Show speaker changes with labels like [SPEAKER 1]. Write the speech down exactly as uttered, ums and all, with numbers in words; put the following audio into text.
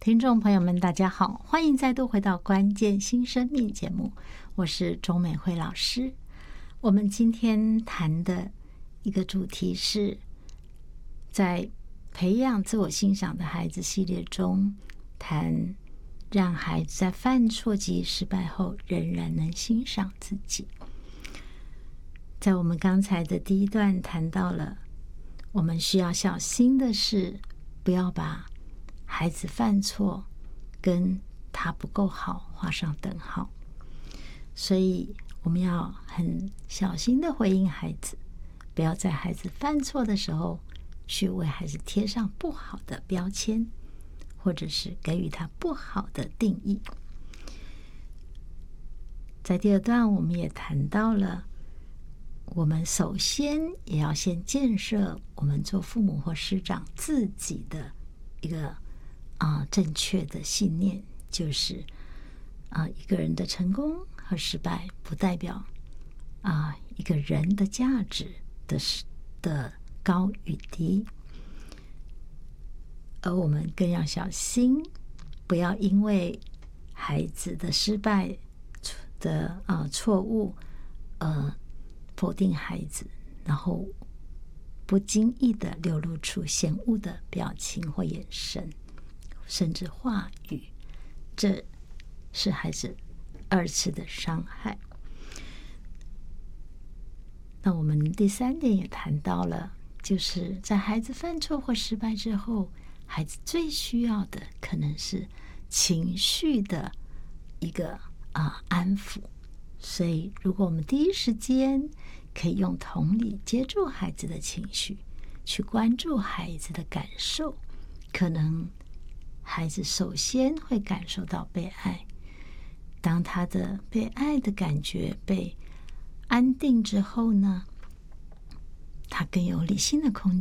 [SPEAKER 1] 听众朋友们大家好，欢迎再度回到关键新生命节目，我是钟美惠老师。我们今天谈的一个主题是在培养自我欣赏的孩子系列中，谈让孩子在犯错及失败后仍然能欣赏自己。在我们刚才的第一段谈到了我们需要小心的是不要把孩子犯错跟他不够好画上等号，所以我们要很小心的回应孩子，不要在孩子犯错的时候去为孩子贴上不好的标签，或者是给予他不好的定义。在第二段我们也谈到了我们首先也要先建设我们做父母或师长自己的一个啊、呃、正确的信念，就是啊、呃、一个人的成功和失败不代表啊、呃、一个人的价值的的高与低，而我们更要小心，不要因为孩子的失败的啊、呃、错误呃否定孩子，然后不经意的流露出嫌恶的表情或眼神，甚至话语，这是孩子二次的伤害。那我们第三点也谈到了，就是在孩子犯错或失败之后，孩子最需要的可能是情绪的一个啊、呃、安抚。所以如果我们第一时间可以用同理接住孩子的情绪，去关注孩子的感受，可能孩子首先会感受到被爱。当他的被爱的感觉被安定之后呢，他更有理性的空